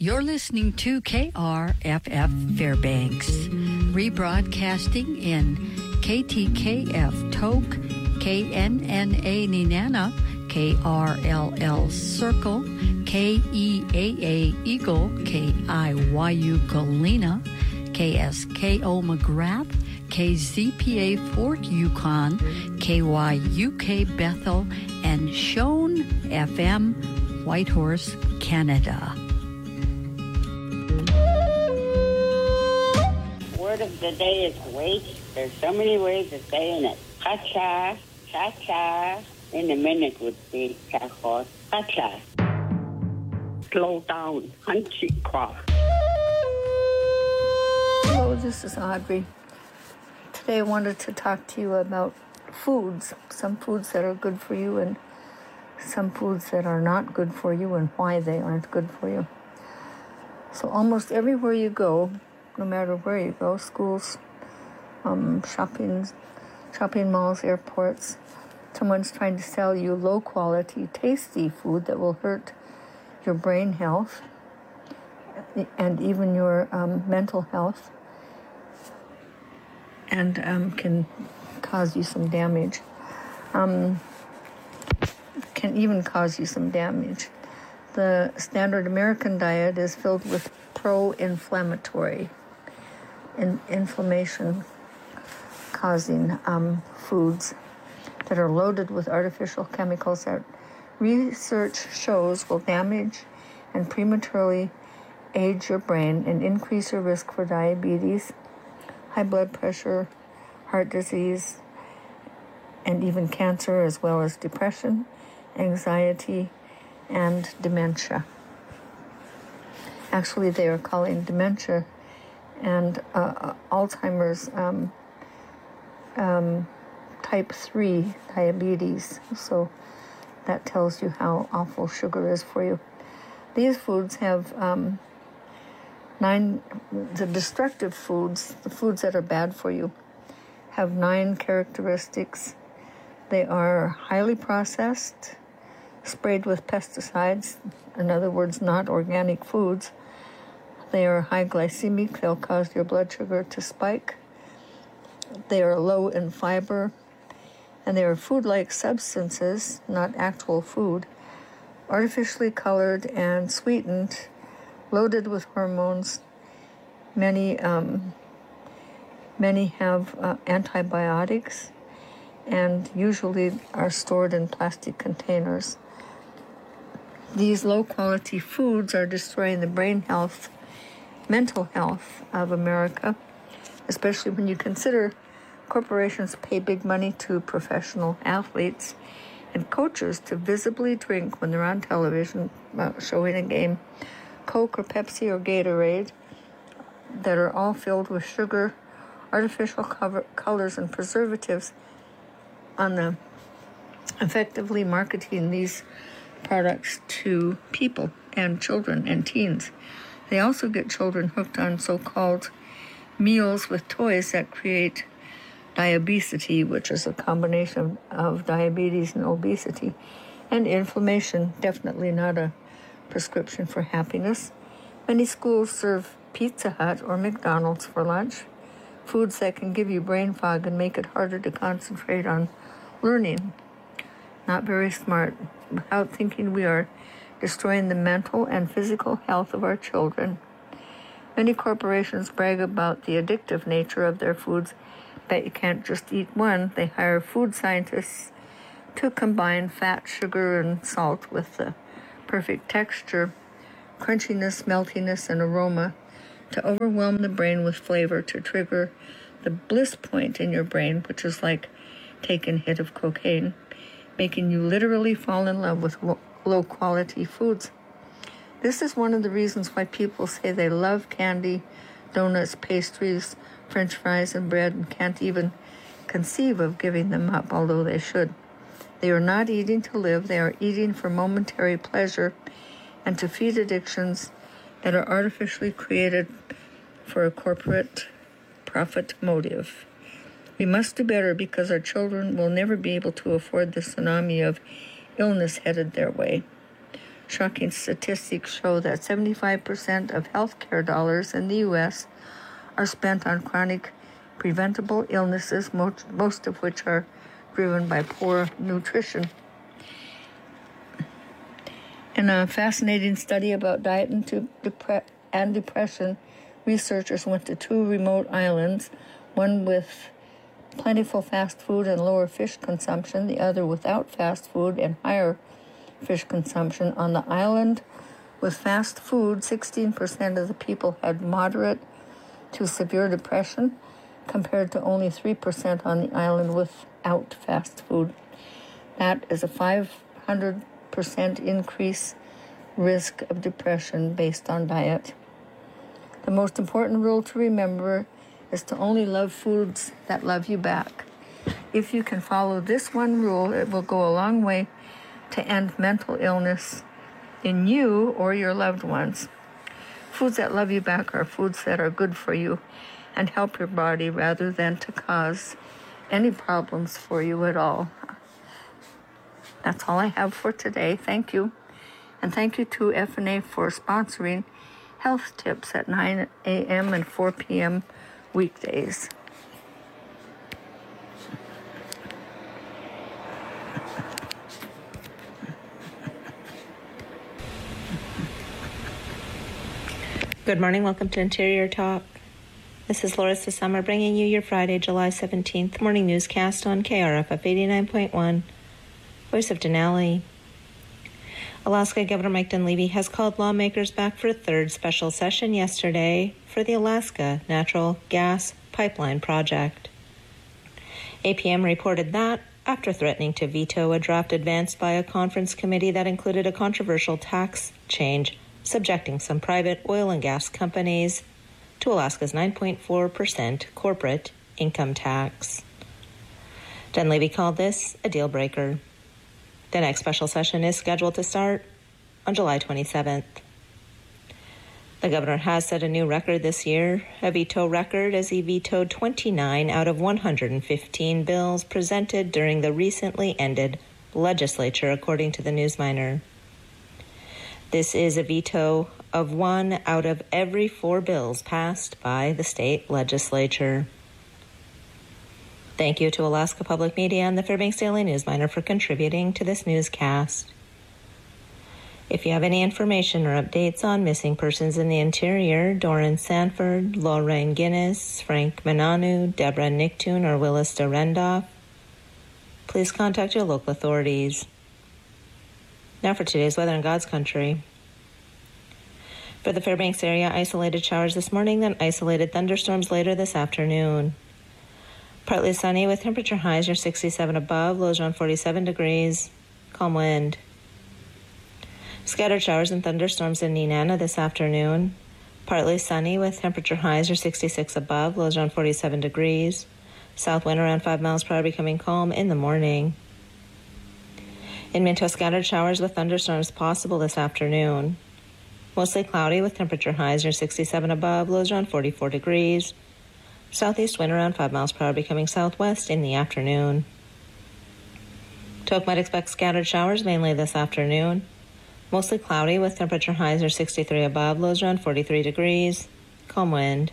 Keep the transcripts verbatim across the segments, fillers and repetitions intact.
You're listening to K R F F Fairbanks, rebroadcasting in K T K F Tok, K N N A Nenana, K R L L Circle, K E A A Eagle, K I Y U Galena, K S K O McGrath, K Z P A Fort Yukon, K Y U K Bethel, and Shone F M, Whitehorse, Canada. Word of the day is wait. There's so many ways of saying it. Cha-cha, cha-cha. In a minute would be cha-cha, cha-cha. Slow down, hunchy cough. Hello, this is Audrey. Today I wanted to talk to you about foods. Some foods that are good for you and some foods that are not good for you and why they aren't good for you. So almost everywhere you go, no matter where you go, schools, um, shopping, shopping malls, airports, someone's trying to sell you low-quality, tasty food that will hurt your brain health and even your um, mental health and um, can cause you some damage. Um, can even cause you some damage. The standard American diet is filled with pro-inflammatory, in, inflammation-causing um, foods that are loaded with artificial chemicals that research shows will damage and prematurely age your brain and increase your risk for diabetes, high blood pressure, heart disease, and even cancer, as well as depression, anxiety, and dementia. Actually, they are calling dementia and uh, Alzheimer's um, um, type three diabetes. So that tells you how awful sugar is for you. These foods have um, nine, the destructive foods, the foods that are bad for you, have nine characteristics. They are highly processed, sprayed with pesticides, in other words, not organic foods. They are high glycemic, they'll cause your blood sugar to spike. They are low in fiber, and they are food-like substances, not actual food, artificially colored and sweetened, loaded with hormones. Many, um, many have uh, antibiotics, and usually are stored in plastic containers. These low-quality foods are destroying the brain health, mental health of America, especially when you consider corporations pay big money to professional athletes and coaches to visibly drink when they're on television uh, showing a game, Coke or Pepsi or Gatorade, that are all filled with sugar, artificial cover- colors, and preservatives on the effectively marketing these products to people and children and teens. They also get children hooked on so-called meals with toys that create diabesity, which is a combination of diabetes and obesity, and inflammation, definitely not a prescription for happiness. Many schools serve Pizza Hut or McDonald's for lunch, foods that can give you brain fog and make it harder to concentrate on learning. Not very smart. Without thinking, we are destroying the mental and physical health of our children. Many corporations brag about the addictive nature of their foods, but you can't just eat one. They hire food scientists to combine fat, sugar, and salt with the perfect texture, crunchiness, meltiness, and aroma to overwhelm the brain with flavor to trigger the bliss point in your brain, which is like taking a hit of cocaine, making you literally fall in love with lo- low-quality foods. This is one of the reasons why people say they love candy, donuts, pastries, French fries, and bread, and can't even conceive of giving them up, although they should. They are not eating to live. They are eating for momentary pleasure and to feed addictions that are artificially created for a corporate profit motive. We must do better because our children will never be able to afford the tsunami of illness headed their way. Shocking statistics show that seventy-five percent of healthcare dollars in the U S are spent on chronic preventable illnesses, most, most of which are driven by poor nutrition. In a fascinating study about diet and, to depre- and depression, researchers went to two remote islands, one with plentiful fast food and lower fish consumption, the other without fast food and higher fish consumption. On the island with fast food, sixteen percent of the people had moderate to severe depression, compared to only three percent on the island without fast food. That is a five hundred percent increase risk of depression based on diet. The most important rule to remember is to only love foods that love you back. If you can follow this one rule, it will go a long way to end mental illness in you or your loved ones. Foods that love you back are foods that are good for you and help your body rather than to cause any problems for you at all. That's all I have for today. Thank you. And thank you to F N A for sponsoring Health Tips at nine a.m. and four p.m. weekdays. Good morning. Welcome to Interior Talk. This is Larissa Summer bringing you your Friday, July seventeenth morning newscast on K R F F eighty-nine point one, Voice of Denali. Alaska Governor Mike Dunleavy has called lawmakers back for a third special session yesterday for the Alaska Natural Gas Pipeline Project. A P M reported that after threatening to veto a draft advanced by a conference committee that included a controversial tax change subjecting some private oil and gas companies to Alaska's nine point four percent corporate income tax. Dunleavy called this a deal breaker. The next special session is scheduled to start on July twenty-seventh. The governor has set a new record this year, a veto record, as he vetoed twenty-nine out of one hundred fifteen bills presented during the recently ended legislature, according to the Newsminer. This is a veto of one out of every four bills passed by the state legislature. Thank you to Alaska Public Media and the Fairbanks Daily Newsminer for contributing to this newscast. If you have any information or updates on missing persons in the interior, Doran Sanford, Lorraine Guinness, Frank Mananu, Deborah Nicktoon, or Willis Dorendoff, please contact your local authorities. Now for today's weather in God's country. For the Fairbanks area, isolated showers this morning, then isolated thunderstorms later this afternoon. Partly sunny with temperature highs near sixty-seven above, lows around forty-seven degrees, calm wind. Scattered showers and thunderstorms in Nenana this afternoon. Partly sunny with temperature highs near sixty-six above, lows around forty-seven degrees. South wind around five miles per hour, becoming calm in the morning. In Minto, scattered showers with thunderstorms possible this afternoon. Mostly cloudy with temperature highs near sixty-seven above, lows around forty-four degrees. Southeast wind around five miles per hour, becoming southwest in the afternoon. Tok might expect scattered showers mainly this afternoon. Mostly cloudy with temperature highs near sixty-three above, lows around forty-three degrees. Calm wind.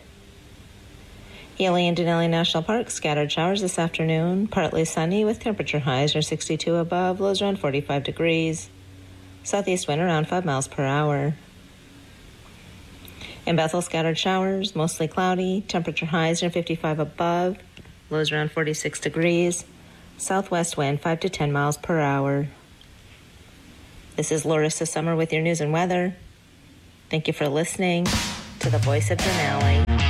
Yale and Denali National Park, scattered showers this afternoon. Partly sunny with temperature highs near sixty-two above, lows around forty-five degrees. Southeast wind around five miles per hour. In Bethel, scattered showers, mostly cloudy, temperature highs near fifty-five above, lows around forty-six degrees. Southwest wind five to ten miles per hour. This is Larissa Summer with your news and weather. Thank you for listening to the Voice of Denali.